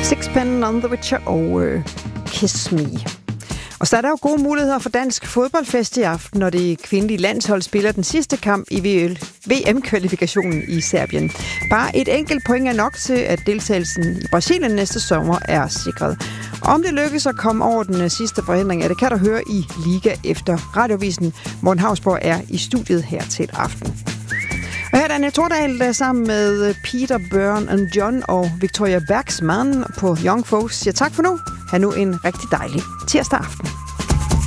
Sixpence on the Witcher og Kiss Me. Og så er der jo gode muligheder for dansk fodboldfest i aften, når det kvindelige landshold spiller den sidste kamp i VM-kvalifikationen i Serbien. Bare et enkelt point er nok til, at deltagelsen i Brasilien næste sommer er sikret. Om det lykkes at komme over den sidste forhindring, det kan du høre i Liga efter Radiovisen. Morten Hausborg er i studiet her til aften. Og her er Anne Tordal, der sammen med Peter, Bjørn og John og Victoria Bergsman på Young Folks siger tak for nu. Ha' nu en rigtig dejlig tirsdag aften.